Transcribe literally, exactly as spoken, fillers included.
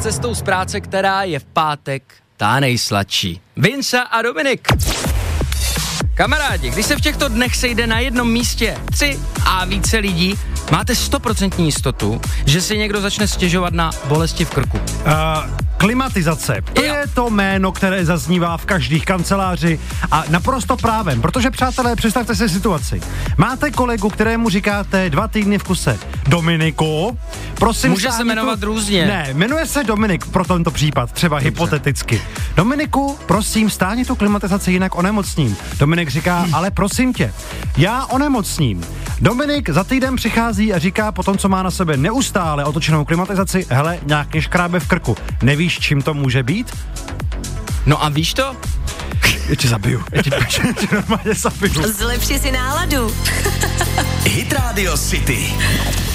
cestou z práce, která je v pátek ta nejsladší. Vince a Dominik. Kamarádi, když se v těchto dnech sejde na jednom místě tři a více lidí, máte stoprocentní jistotu, že si někdo začne stěžovat na bolesti v krku. Uh, klimatizace. To jo. je to jméno, které zaznívá v každých kanceláři a naprosto právem, protože přátelé, představte si situaci. Máte kolegu, kterému říkáte dva týdny v kuse: Dominiku, prosím... Může se jmenovat tu... různě. Ne, jmenuje se Dominik pro tento případ, třeba Dobře. hypoteticky. Dominiku, prosím, stáhni tu klimatizaci, jinak onemocním. Dominik říká, hmm. ale prosím tě, já onemocním. Dominik za týden přichází a říká po tom, co má na sebe neustále otočenou klimatizaci, hele, nějak mě škrábe v krku. Nevíš, čím to může být? No a víš to? Já tě zabiju. Já tě, já tě normálně zabiju. Zlepši si náladu. Hit Radio City.